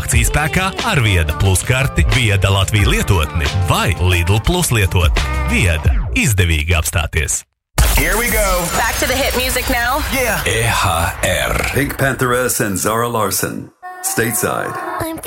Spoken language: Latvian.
akcijas spēkā ar Vieda Plus karti, Vieda Latvija lietotni vai Lidl Plus lietotni. Vieda izdevīgi apstāties. Here we go. Back to the hit music now. Yeah. EHR. Pink Pantheress and Zara Larsson. Stateside. I'm